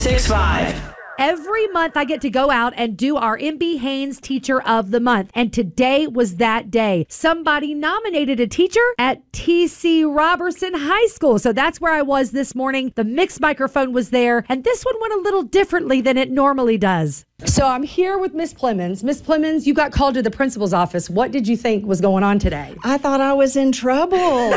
6-5. Every month I get to go out and do our MB Haynes Teacher of the Month. And today was that day. Somebody nominated a teacher at T.C. Robertson High School. So that's where I was this morning. The mixed microphone was there. And this one went a little differently than it normally does. So I'm here with Miss Plemons. Miss Plemons, you got called to the principal's office. What did you think was going on today? I thought I was in trouble.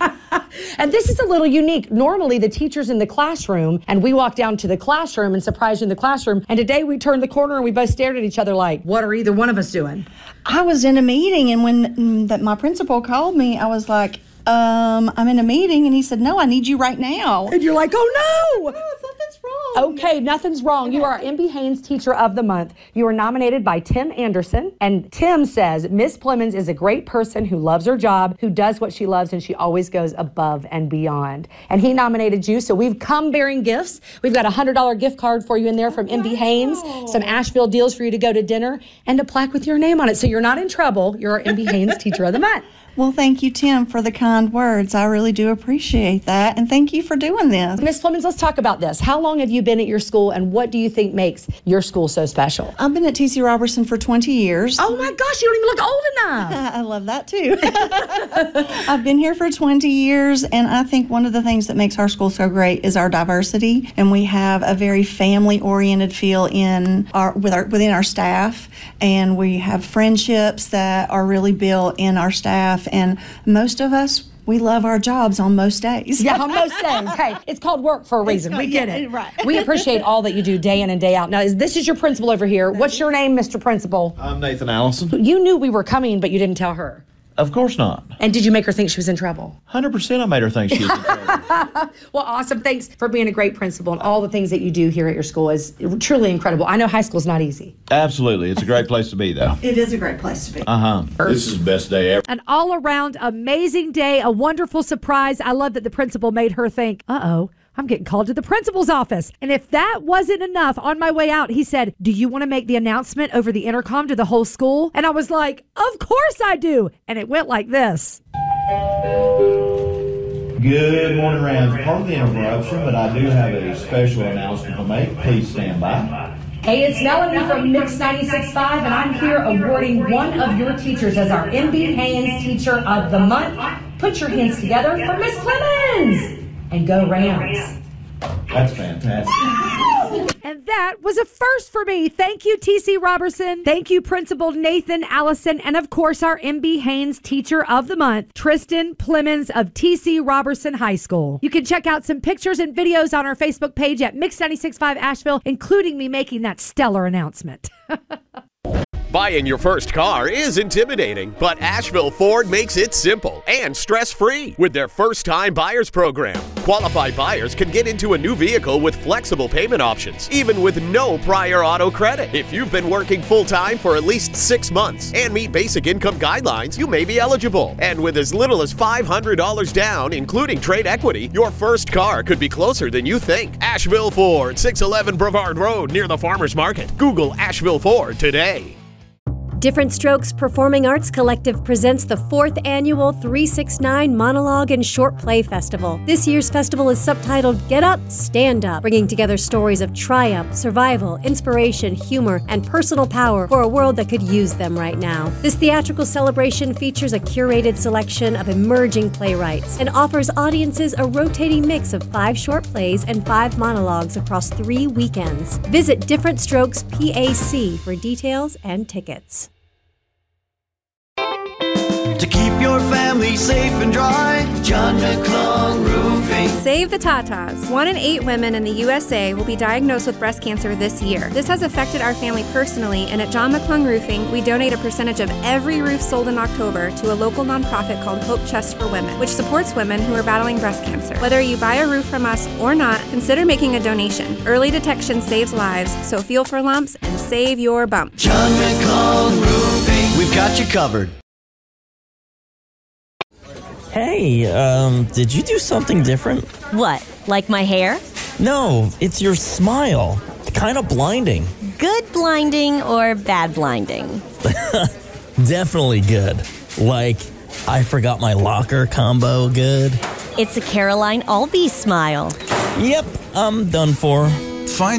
And this is a little unique. Normally, the teacher's in the classroom, and we walk down to the classroom and surprise you in the classroom. And today, we turned the corner, and we both stared at each other like, what are either one of us doing? I was in a meeting, and when my principal called me, I was like, I'm in a meeting, and he said, no, I need you right now. And you're like, oh, no! Something's wrong. Okay, nothing's wrong. Okay. You are our MB Haynes Teacher of the Month. You were nominated by Tim Anderson, and Tim says, Miss Plemons is a great person who loves her job, who does what she loves, and she always goes above and beyond. And he nominated you, so we've come bearing gifts. We've got a $100 gift card for you in there from MB Haynes, some Asheville deals for you to go to dinner, and a plaque with your name on it. So you're not in trouble. You're our MB Haynes Teacher of the Month. Well, thank you, Tim, for the kind words. I really do appreciate that, and thank you for doing this. Miss Plemons, let's talk about this. How long have you been at your school, and what do you think makes your school so special? I've been at T.C. Robertson for 20 years. Oh, my gosh, you don't even look old enough. I love that, too. I've been here for 20 years, and I think one of the things that makes our school so great is our diversity, and we have a very family-oriented feel within our staff, and we have friendships that are really built in our staff. And most of us, we love our jobs on most days. Yeah, on most days. Hey, it's called work for a reason. We get it. Right. We appreciate all that you do day in and day out. Now, this is your principal over here. What's your name, Mr. Principal? I'm Nathan Allison. You knew we were coming, but you didn't tell her. Of course not. And did you make her think she was in trouble? 100% I made her think she was in trouble. Well, awesome. Thanks for being a great principal, and all the things that you do here at your school is truly incredible. I know high school's not easy. Absolutely. It's a great place to be, though. It is a great place to be. This is the best day ever. An all-around amazing day, a wonderful surprise. I love that the principal made her think, uh-oh, I'm getting called to the principal's office. And if that wasn't enough, on my way out, he said, do you want to make the announcement over the intercom to the whole school? And I was like, of course I do. And it went like this. Good morning, Rams. Pardon the interruption, but I do have a special announcement to make. Please stand by. Hey, it's Melanie from Mix 96.5, and I'm here awarding one of your teachers as our MB Haynes Teacher of the Month. Put your hands together for Miss Plemons. And go Rams. That's fantastic. And that was a first for me. Thank you, T.C. Robertson. Thank you, Principal Nathan Allison. And of course, our MB Haynes Teacher of the Month, Tristan Plemons of T.C. Robertson High School. You can check out some pictures and videos on our Facebook page at Mix 96.5 Asheville, including me making that stellar announcement. Buying your first car is intimidating, but Asheville Ford makes it simple and stress-free with their first-time buyers program. Qualified buyers can get into a new vehicle with flexible payment options, even with no prior auto credit. If you've been working full-time for at least 6 months and meet basic income guidelines, you may be eligible. And with as little as $500 down, including trade equity, your first car could be closer than you think. Asheville Ford, 611 Brevard Road near the Farmers Market. Google Asheville Ford today. Different Strokes Performing Arts Collective presents the 4th annual 369 Monologue and Short Play Festival. This year's festival is subtitled Get Up, Stand Up, bringing together stories of triumph, survival, inspiration, humor, and personal power for a world that could use them right now. This theatrical celebration features a curated selection of emerging playwrights and offers audiences a rotating mix of 5 short plays and 5 monologues across 3 weekends. Visit Different Strokes PAC for details and tickets. To keep your family safe and dry, John McClung Roofing. Save the Tatas. 1 in 8 women in the USA will be diagnosed with breast cancer this year. This has affected our family personally, and at John McClung Roofing, we donate a percentage of every roof sold in October to a local nonprofit called Hope Chest for Women, which supports women who are battling breast cancer. Whether you buy a roof from us or not, consider making a donation. Early detection saves lives, so feel for lumps and save your bump. John McClung Roofing. We've got you covered. Hey, did you do something different? What, like my hair? No, it's your smile. It's kind of blinding. Good blinding or bad blinding? Definitely good. Like, I forgot my locker combo good. It's a Caroline Albee smile. Yep, I'm done for. Find